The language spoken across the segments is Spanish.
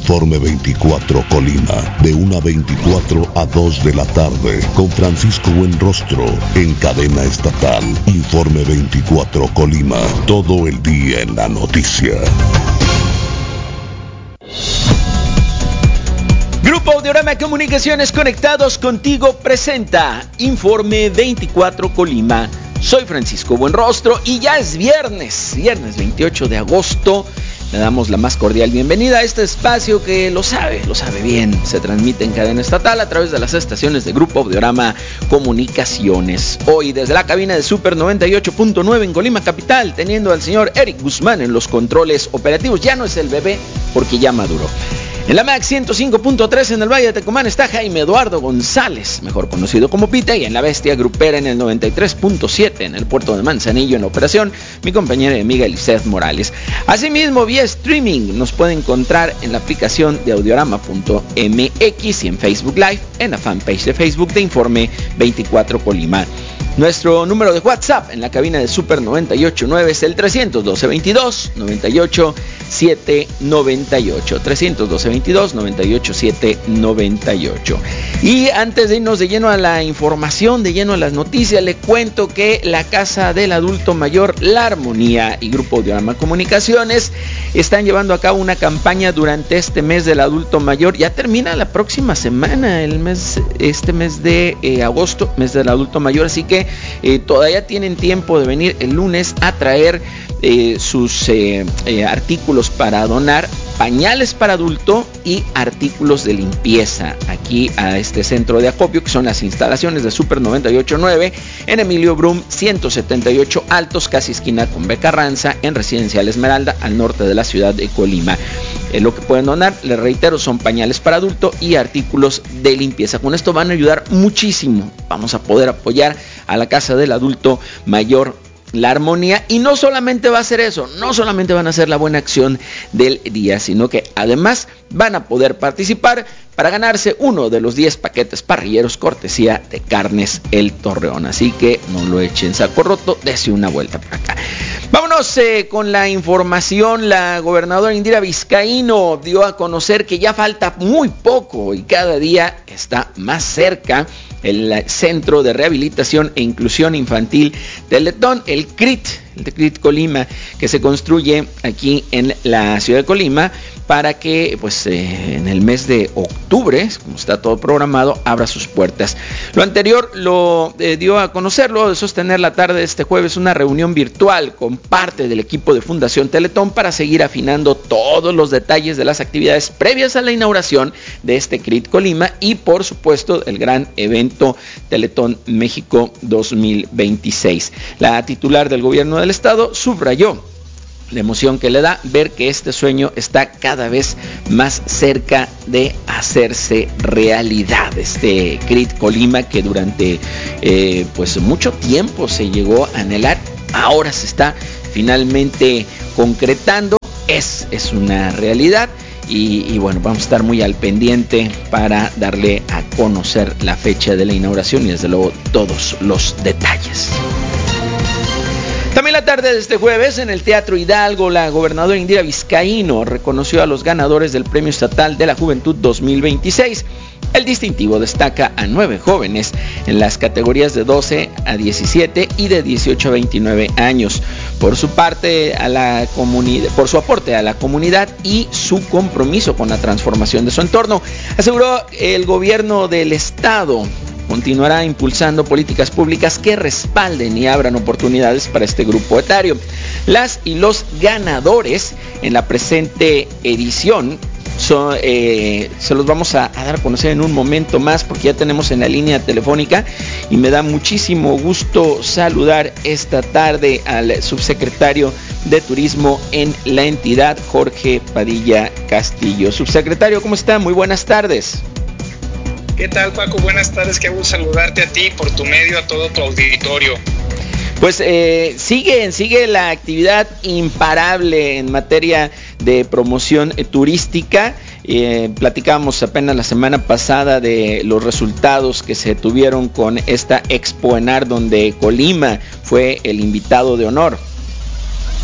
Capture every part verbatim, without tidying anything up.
Informe veinticuatro Colima, de una veinticuatro a dos de la tarde, con Francisco Buenrostro, en cadena estatal. Informe veinticuatro Colima, todo el día en la noticia. Grupo Audiorama Comunicaciones, conectados contigo, presenta Informe veinticuatro Colima. Soy Francisco Buenrostro y ya es viernes, viernes veintiocho de agosto. Le damos la más cordial bienvenida a este espacio que lo sabe, lo sabe bien. Se transmite en cadena estatal a través de las estaciones de Grupo Audiorama Comunicaciones. Hoy desde la cabina de Super noventa y ocho punto nueve en Colima Capital, teniendo al señor Eric Guzmán en los controles operativos. Ya no es el bebé porque ya maduró. En la Max ciento cinco punto tres en el Valle de Tecomán está Jaime Eduardo González, mejor conocido como Pita, y en la Bestia Grupera en el noventa y tres punto siete en el puerto de Manzanillo en operación, mi compañera y amiga Eliseth Morales. Asimismo, vía streaming nos puede encontrar en la aplicación de audiorama punto m x y en Facebook Live, en la fanpage de Facebook de Informe veinticuatro Colima. Nuestro número de WhatsApp en la cabina de Super noventa y ocho punto nueve es el trescientos doce veintidós noventa y ocho siete noventa y ocho, trescientos doce veintidós noventa y ocho siete noventa y ocho. Y antes de irnos de lleno a la información, de lleno a las noticias, le cuento que la Casa del Adulto Mayor, La Armonía y Grupo Audiorama Comunicaciones están llevando a cabo una campaña durante este mes del adulto mayor. Ya termina la próxima semana, el mes, este mes de eh, agosto, mes del adulto mayor, así que eh, todavía tienen tiempo de venir el lunes a traer eh, sus eh, eh, artículos para donar, pañales para adulto y artículos de limpieza aquí a este centro de acopio, que son las instalaciones de Super noventa y ocho punto nueve en Emilio Brum ciento setenta y ocho Altos, casi esquina con B. Carranza, en Residencial Esmeralda, al norte de la ciudad de Colima. Eh, lo que pueden donar, les reitero, son pañales para adulto y artículos de limpieza. Con esto van a ayudar muchísimo. Vamos a poder apoyar a la Casa del Adulto Mayor, La Armonía, y no solamente va a ser eso, no solamente van a hacer la buena acción del día, sino que además van a poder participar para ganarse uno de los diez paquetes parrilleros cortesía de Carnes El Torreón. Así que no lo echen saco roto, dése una vuelta por acá. Vámonos eh, con la información. La gobernadora Indira Vizcaíno dio a conocer que ya falta muy poco y cada día está más cerca el Centro de Rehabilitación e Inclusión Infantil Teletón, el C R I T, el C R I T Colima, que se construye aquí en la ciudad de Colima, para que pues eh, en el mes de octubre, como está todo programado, abra sus puertas. Lo anterior lo eh, dio a conocer luego de sostener la tarde de este jueves una reunión virtual con parte del equipo de Fundación Teletón para seguir afinando todos los detalles de las actividades previas a la inauguración de este C R I T Colima y por supuesto el gran evento Teletón México dos mil veintiséis. La titular del gobierno del estado subrayó la emoción que le da ver que este sueño está cada vez más cerca de hacerse realidad. Este C R I T Colima, que durante eh, pues mucho tiempo se llegó a anhelar, ahora se está finalmente concretando, es, es una realidad. Y, y bueno, vamos a estar muy al pendiente para darle a conocer la fecha de la inauguración y desde luego todos los detalles. También la tarde de este jueves en el Teatro Hidalgo, la gobernadora Indira Vizcaíno reconoció a los ganadores del Premio Estatal de la Juventud dos mil veintiséis. El distintivo destaca a nueve jóvenes en las categorías de doce a diecisiete y de dieciocho a veintinueve años. Por su parte, a la comunidad, por su aporte a la comunidad y su compromiso con la transformación de su entorno, aseguró el gobierno del estado continuará impulsando políticas públicas que respalden y abran oportunidades para este grupo etario. Las y los ganadores en la presente edición So, eh, se los vamos a, a dar a conocer en un momento más, porque ya tenemos en la línea telefónica y me da muchísimo gusto saludar esta tarde al subsecretario de Turismo en la entidad, Jorge Padilla Castillo. Subsecretario, ¿cómo está? Muy buenas tardes. ¿Qué tal, Paco? Buenas tardes, qué gusto saludarte a ti, por tu medio, a todo tu auditorio. Pues eh, sigue, sigue la actividad imparable en materia de promoción eh, turística. Eh, platicábamos apenas la semana pasada de los resultados que se tuvieron con esta Expo ENAR, donde Colima fue el invitado de honor.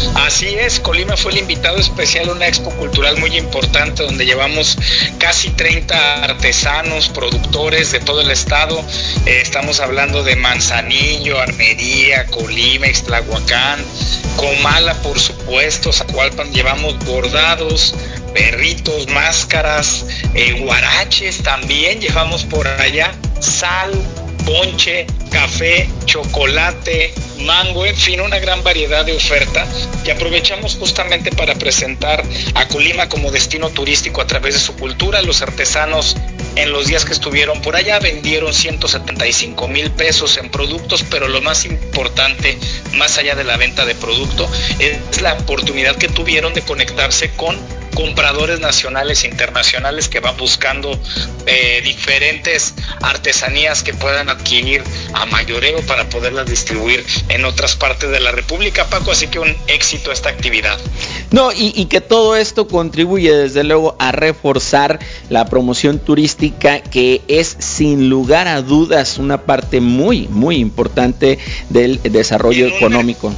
Así es, Colima fue el invitado especial a una expo cultural muy importante donde llevamos casi treinta artesanos, productores de todo el estado. Eh, estamos hablando de Manzanillo, Armería, Colima, Ixtlahuacán, Comala, por supuesto, Zacualpan. Llevamos bordados, perritos, máscaras, eh, guaraches también llevamos por allá, sal, ponche, café, chocolate, mango, en fin, una gran variedad de oferta, y aprovechamos justamente para presentar a Colima como destino turístico a través de su cultura. Los artesanos en los días que estuvieron por allá vendieron ciento setenta y cinco mil pesos en productos, pero lo más importante, más allá de la venta de producto, es la oportunidad que tuvieron de conectarse con compradores nacionales e internacionales que van buscando eh, diferentes artesanías que puedan adquirir a mayoreo para poderlas distribuir en otras partes de la República, Paco, así que un éxito esta actividad. No, y, y que todo esto contribuye desde luego a reforzar la promoción turística, que es sin lugar a dudas una parte muy, muy importante del desarrollo económico.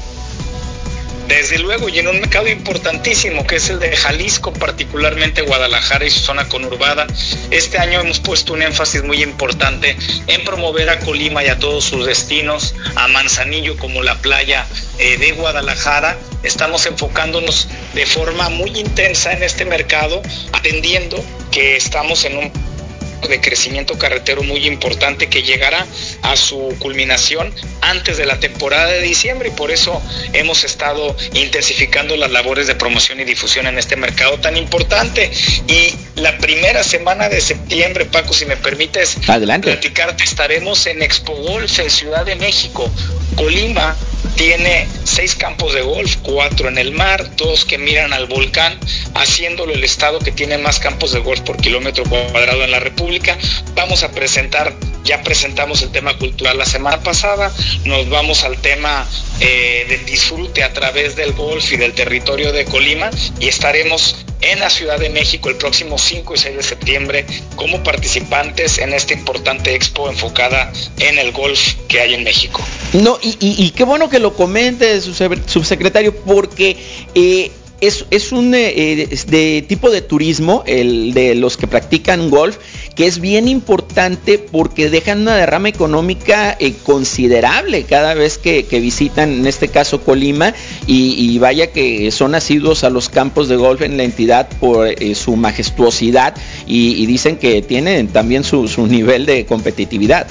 Desde luego, y en un mercado importantísimo que es el de Jalisco, particularmente Guadalajara y su zona conurbada. Este año hemos puesto un énfasis muy importante en promover a Colima y a todos sus destinos, a Manzanillo como la playa eh, de Guadalajara. Estamos enfocándonos de forma muy intensa en este mercado, atendiendo que estamos en un de crecimiento carretero muy importante que llegará a su culminación antes de la temporada de diciembre, y por eso hemos estado intensificando las labores de promoción y difusión en este mercado tan importante. Y la primera semana de septiembre, Paco, si me permites Adelante. platicarte, estaremos en Expo Golf en Ciudad de México. Colima tiene seis campos de golf, cuatro en el mar, dos que miran al volcán, haciéndolo el estado que tiene más campos de golf por kilómetro cuadrado en la República. Vamos a presentar, ya presentamos el tema cultural la semana pasada, nos vamos al tema eh, del disfrute a través del golf y del territorio de Colima, y estaremos en la Ciudad de México el próximo cinco y seis de septiembre como participantes en esta importante expo enfocada en el golf que hay en México. No, y, y, y qué bueno que lo comente, subsecretario, porque eh, es, es un eh, es de tipo de turismo, el de los que practican golf, que es bien importante porque dejan una derrama económica eh, considerable cada vez que, que visitan, en este caso Colima, y, y vaya que son asiduos a los campos de golf en la entidad por eh, su majestuosidad, y, y dicen que tienen también su, su nivel de competitividad.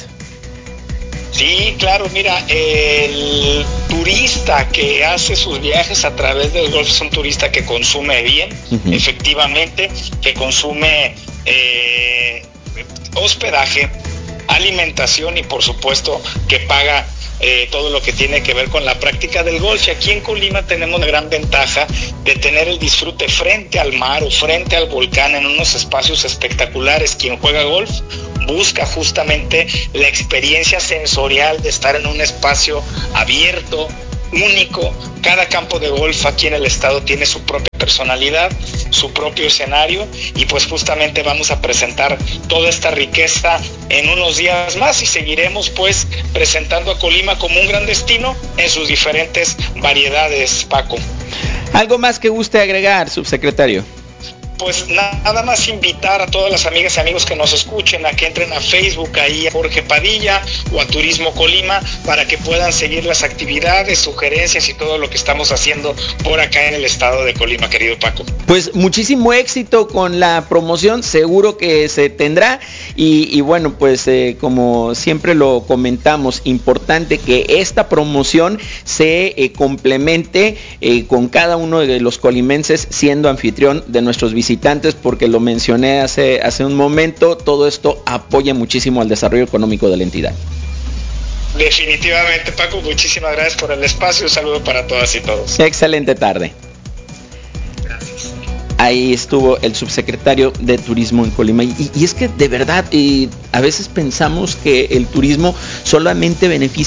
Sí, claro, mira, el turista que hace sus viajes a través del golf es un turista que consume bien, uh-huh. efectivamente, que consume eh, hospedaje, alimentación y por supuesto que paga eh, todo lo que tiene que ver con la práctica del golf. Y aquí en Colima tenemos la gran ventaja de tener el disfrute frente al mar o frente al volcán en unos espacios espectaculares. Quien juega golf busca justamente la experiencia sensorial de estar en un espacio abierto, único. Cada campo de golf aquí en el estado tiene su propia personalidad, su propio escenario, y pues justamente vamos a presentar toda esta riqueza en unos días más, y seguiremos pues presentando a Colima como un gran destino en sus diferentes variedades, Paco. ¿Algo más que guste agregar, subsecretario? Pues nada más invitar a todas las amigas y amigos que nos escuchen a que entren a Facebook, ahí a Jorge Padilla o a Turismo Colima, para que puedan seguir las actividades, sugerencias y todo lo que estamos haciendo por acá en el estado de Colima, querido Paco. Pues muchísimo éxito con la promoción, seguro que se tendrá, y, y bueno, pues eh, como siempre lo comentamos, importante que esta promoción se eh, complemente eh, con cada uno de los colimenses siendo anfitrión de nuestros visitantes. visitantes, porque lo mencioné hace, hace un momento, todo esto apoya muchísimo al desarrollo económico de la entidad. Definitivamente, Paco, muchísimas gracias por el espacio, un saludo para todas y todos. Excelente tarde. Gracias. Ahí estuvo el subsecretario de Turismo en Colima, y, y es que de verdad eh, a veces pensamos que el turismo solamente beneficia a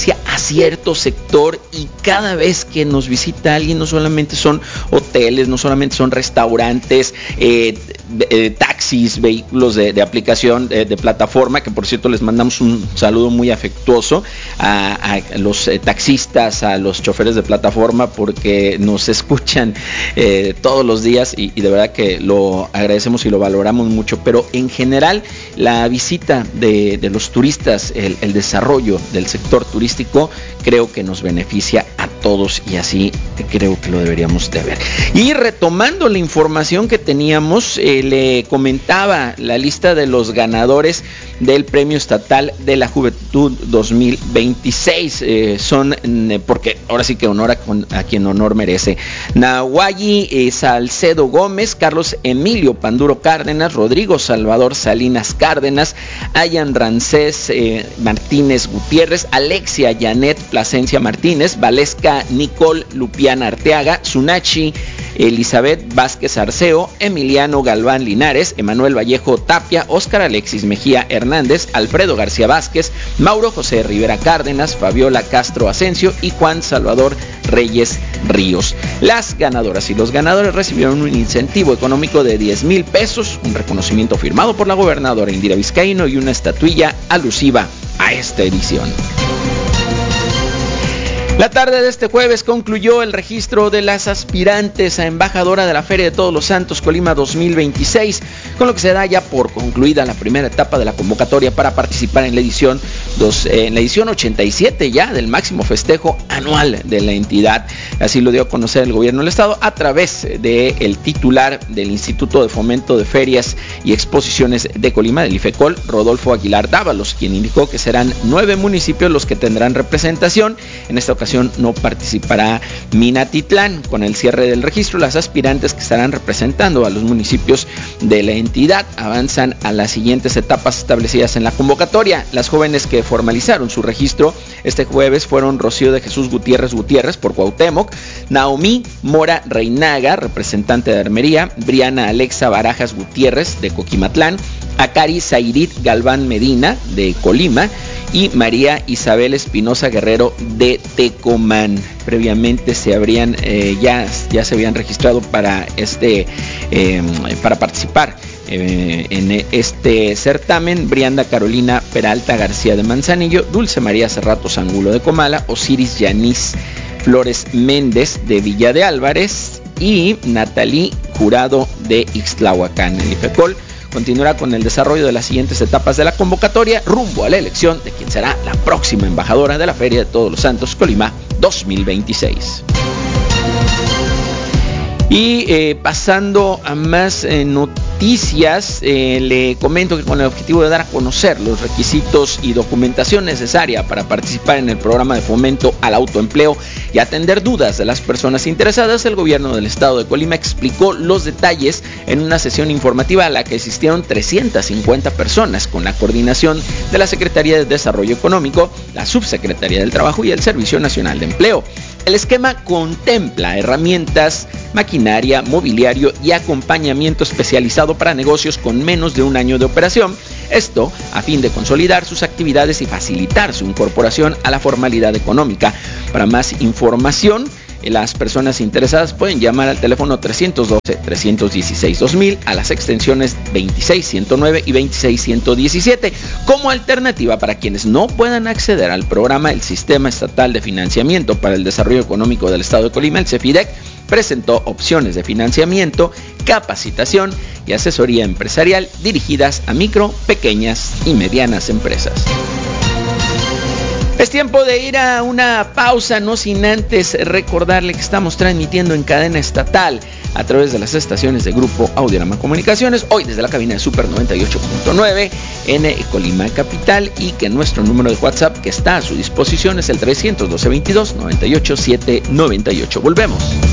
cierto sector, y cada vez que nos visita alguien no solamente son hoteles, no solamente son restaurantes, eh, eh, taxis, vehículos de, de aplicación, de, de plataforma, que por cierto les mandamos un saludo muy afectuoso a, a los eh, taxistas, a los choferes de plataforma, porque nos escuchan eh, todos los días y, y de verdad que lo agradecemos y lo valoramos mucho. Pero en general la visita de, de los turistas, el, el desarrollo del sector turístico, creo que nos beneficia a todos, y así creo que lo deberíamos de ver. Y retomando la información que teníamos, eh, le comentaba la lista de los ganadores del Premio Estatal de la Juventud dos mil veintiséis. Eh, son, eh, porque ahora sí que honor a, a quien honor merece: Nahuayi eh, Salcedo Gómez, Carlos Emilio Panduro Cárdenas, Rodrigo Salvador Salinas Cárdenas, Ayan Rancés eh, Martínez Gutiérrez, Alexia Janet Plasencia Martínez, Valesca Nicole Lupiana Arteaga, Sunachi Elizabeth Vázquez Arceo, Emiliano Galván Linares, Emanuel Vallejo Tapia, Óscar Alexis Mejía Hernández, Alfredo García Vázquez, Mauro José Rivera Cárdenas, Fabiola Castro Asensio y Juan Salvador Reyes Ríos. Las ganadoras y los ganadores recibieron un incentivo económico de diez mil pesos, un reconocimiento firmado por la gobernadora Indira Vizcaíno y una estatuilla alusiva a esta edición. La tarde de este jueves concluyó el registro de las aspirantes a embajadora de la Feria de Todos los Santos Colima dos mil veintiséis, con lo que se da ya por concluida la primera etapa de la convocatoria para participar en la edición dos, eh, en la edición ochenta y siete ya del máximo festejo anual de la entidad. Así lo dio a conocer el gobierno del estado a través del titular del Instituto de Fomento de Ferias y Exposiciones de Colima, del IFECOL, Rodolfo Aguilar Dávalos, quien indicó que serán nueve municipios los que tendrán representación. En esta ocasión no participará Minatitlán. Con el cierre del registro, las aspirantes que estarán representando a los municipios de la entidad avanzan a las siguientes etapas establecidas en la convocatoria. Las jóvenes que formalizaron su registro este jueves fueron Rocío de Jesús Gutiérrez Gutiérrez por Cuauhtémoc, Naomi Mora Reinaga, representante de Armería, Briana Alexa Barajas Gutiérrez de Coquimatlán, Akari Zairit Galván Medina de Colima y María Isabel Espinosa Guerrero de Tecomán. Previamente se habrían eh, ya, ya se habían registrado para este eh, para participar eh, en este certamen: Brianda Carolina Peralta García de Manzanillo, Dulce María Cerrato Angulo de Comala, Osiris Yanis Flores Méndez de Villa de Álvarez y Natalí Jurado de Ixtlahuacán. El IFECOL continuará con el desarrollo de las siguientes etapas de la convocatoria rumbo a la elección de quien será la próxima embajadora de la Feria de Todos los Santos Colima dos mil veintiséis. Y eh, pasando a más eh, noticias, eh, le comento que con el objetivo de dar a conocer los requisitos y documentación necesaria para participar en el programa de fomento al autoempleo y atender dudas de las personas interesadas, el gobierno del estado de Colima explicó los detalles en una sesión informativa a la que asistieron trescientas cincuenta personas con la coordinación de la Secretaría de Desarrollo Económico, la Subsecretaría del Trabajo y el Servicio Nacional de Empleo. El esquema contempla herramientas, maquinaria, mobiliario y acompañamiento especializado para negocios con menos de un año de operación. Esto a fin de consolidar sus actividades y facilitar su incorporación a la formalidad económica. Para más información, las personas interesadas pueden llamar al teléfono trescientos doce, trescientos dieciséis, dos mil a las extensiones veintiséis ciento nueve y veintiséis ciento diecisiete. Como alternativa para quienes no puedan acceder al programa, el Sistema Estatal de Financiamiento para el Desarrollo Económico del Estado de Colima, el CEFIDEC, presentó opciones de financiamiento, capacitación y asesoría empresarial dirigidas a micro, pequeñas y medianas empresas. Es tiempo de ir a una pausa, no sin antes recordarle que estamos transmitiendo en cadena estatal a través de las estaciones de Grupo Audiorama Comunicaciones, hoy desde la cabina de Super noventa y ocho punto nueve en Colima Capital, y que nuestro número de WhatsApp que está a su disposición es el trescientos doce, veintidós, noventa y ocho, siete noventa y ocho. Volvemos.